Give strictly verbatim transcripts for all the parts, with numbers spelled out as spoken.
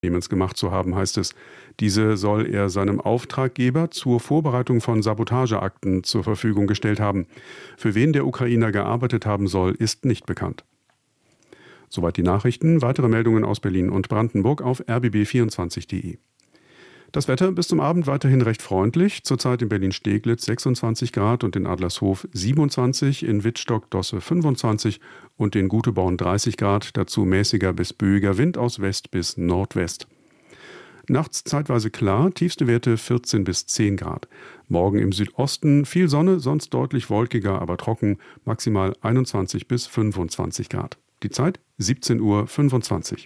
Unternehmens gemacht zu haben, heißt es. Diese soll er seinem Auftraggeber zur Vorbereitung von Sabotageakten zur Verfügung gestellt haben. Für wen der Ukrainer gearbeitet haben soll, ist nicht bekannt. Soweit die Nachrichten. Weitere Meldungen aus Berlin und Brandenburg auf r b b vierundzwanzig punkt de. Das Wetter bis zum Abend weiterhin recht freundlich. Zurzeit in Berlin-Steglitz sechsundzwanzig Grad und in Adlershof siebenundzwanzig, in Wittstock-Dosse fünfundzwanzig und in Guteborn dreißig Grad. Dazu mäßiger bis böiger Wind aus West bis Nordwest. Nachts zeitweise klar, tiefste Werte vierzehn bis zehn Grad. Morgen im Südosten viel Sonne, sonst deutlich wolkiger, aber trocken, maximal einundzwanzig bis fünfundzwanzig Grad. Die Zeit siebzehn Uhr fünfundzwanzig.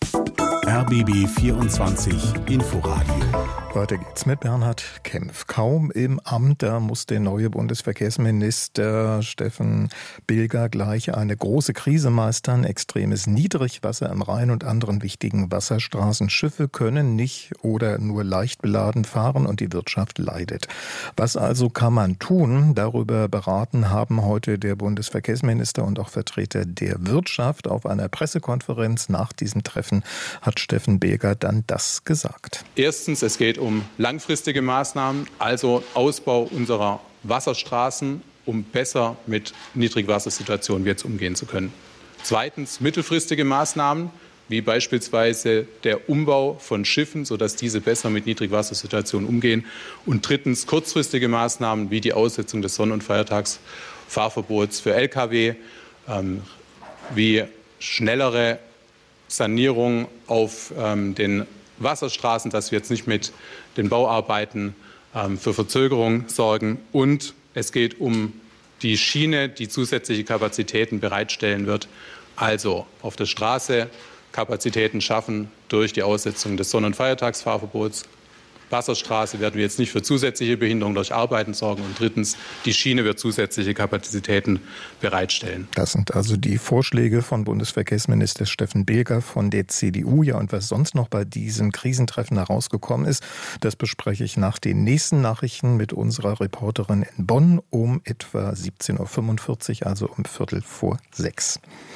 R B B vierundzwanzig Inforadio. Weiter geht's mit Bernhard Kempf. Kaum im Amt, da muss der neue Bundesverkehrsminister Steffen Bilger gleich eine große Krise meistern. Extremes Niedrigwasser im Rhein und anderen wichtigen Wasserstraßen. Schiffe können nicht oder nur leicht beladen fahren und die Wirtschaft leidet. Was also kann man tun? Darüber beraten haben heute der Bundesverkehrsminister und auch Vertreter der Wirtschaft. Auf einer Pressekonferenz nach diesem Treffen hat Steffen Bilger dann das gesagt. Erstens, es geht um langfristige Maßnahmen, also Ausbau unserer Wasserstraßen, um besser mit Niedrigwassersituationen jetzt umgehen zu können. Zweitens, mittelfristige Maßnahmen, wie beispielsweise der Umbau von Schiffen, sodass diese besser mit Niedrigwassersituationen umgehen. Und drittens, kurzfristige Maßnahmen, wie die Aussetzung des Sonn- und Feiertagsfahrverbots für L K W, ähm, wie schnellere Sanierung auf ähm, den Wasserstraßen, dass wir jetzt nicht mit den Bauarbeiten ähm, für Verzögerung sorgen. Und es geht um die Schiene, die zusätzliche Kapazitäten bereitstellen wird. Also auf der Straße Kapazitäten schaffen durch die Aussetzung des Sonn- und Feiertagsfahrverbots. Wasserstraße werden wir jetzt nicht für zusätzliche Behinderung durch Arbeiten sorgen. Und drittens, die Schiene wird zusätzliche Kapazitäten bereitstellen. Das sind also die Vorschläge von Bundesverkehrsminister Steffen Bilger von der C D U. Ja, und was sonst noch bei diesem Krisentreffen herausgekommen ist, das bespreche ich nach den nächsten Nachrichten mit unserer Reporterin in Bonn um etwa siebzehn Uhr fünfundvierzig, also um Viertel vor sechs.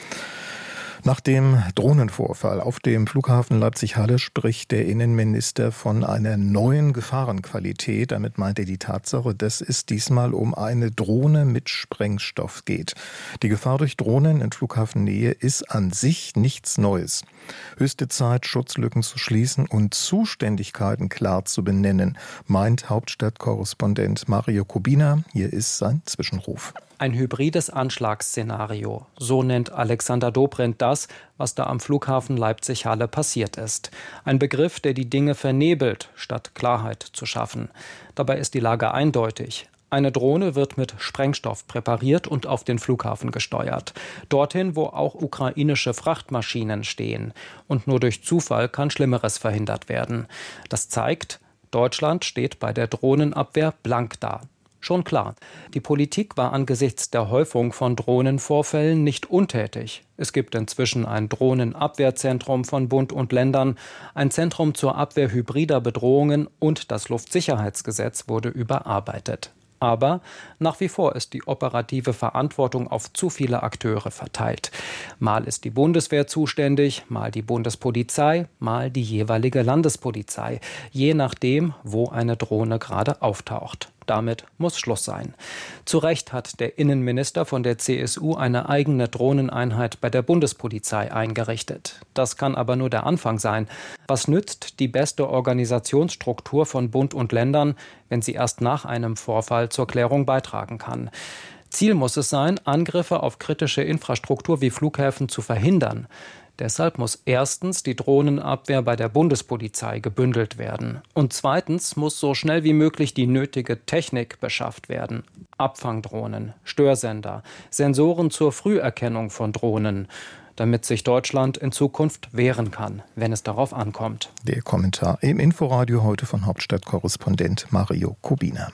Nach dem Drohnenvorfall auf dem Flughafen Leipzig-Halle spricht der Innenminister von einer neuen Gefahrenqualität. Damit meint er die Tatsache, dass es diesmal um eine Drohne mit Sprengstoff geht. Die Gefahr durch Drohnen in Flughafennähe ist an sich nichts Neues. Höchste Zeit, Schutzlücken zu schließen und Zuständigkeiten klar zu benennen, meint Hauptstadtkorrespondent Mario Kubina. Hier ist sein Zwischenruf. Ein hybrides Anschlagsszenario. So nennt Alexander Dobrindt das, was da am Flughafen Leipzig-Halle passiert ist. Ein Begriff, der die Dinge vernebelt, statt Klarheit zu schaffen. Dabei ist die Lage eindeutig. Eine Drohne wird mit Sprengstoff präpariert und auf den Flughafen gesteuert. Dorthin, wo auch ukrainische Frachtmaschinen stehen. Und nur durch Zufall kann Schlimmeres verhindert werden. Das zeigt, Deutschland steht bei der Drohnenabwehr blank da. Schon klar, die Politik war angesichts der Häufung von Drohnenvorfällen nicht untätig. Es gibt inzwischen ein Drohnenabwehrzentrum von Bund und Ländern, ein Zentrum zur Abwehr hybrider Bedrohungen und das Luftsicherheitsgesetz wurde überarbeitet. Aber nach wie vor ist die operative Verantwortung auf zu viele Akteure verteilt. Mal ist die Bundeswehr zuständig, mal die Bundespolizei, mal die jeweilige Landespolizei, je nachdem, wo eine Drohne gerade auftaucht. Damit muss Schluss sein. Zu Recht hat der Innenminister von der C S U eine eigene Drohneneinheit bei der Bundespolizei eingerichtet. Das kann aber nur der Anfang sein. Was nützt die beste Organisationsstruktur von Bund und Ländern, wenn sie erst nach einem Vorfall zur Klärung beitragen kann? Ziel muss es sein, Angriffe auf kritische Infrastruktur wie Flughäfen zu verhindern. Deshalb muss erstens die Drohnenabwehr bei der Bundespolizei gebündelt werden. Und zweitens muss so schnell wie möglich die nötige Technik beschafft werden. Abfangdrohnen, Störsender, Sensoren zur Früherkennung von Drohnen, damit sich Deutschland in Zukunft wehren kann, wenn es darauf ankommt. Der Kommentar im Inforadio heute von Hauptstadtkorrespondent Mario Kubina.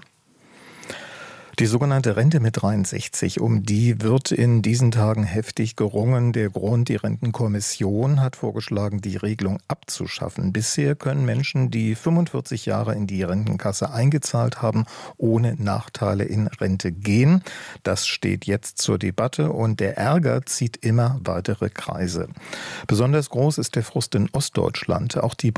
Die sogenannte Rente mit dreiundsechzig, um die wird in diesen Tagen heftig gerungen. Der Grund, die Rentenkommission hat vorgeschlagen, die Regelung abzuschaffen. Bisher können Menschen, die fünfundvierzig Jahre in die Rentenkasse eingezahlt haben, ohne Nachteile in Rente gehen. Das steht jetzt zur Debatte und der Ärger zieht immer weitere Kreise. Besonders groß ist der Frust in Ostdeutschland. Auch die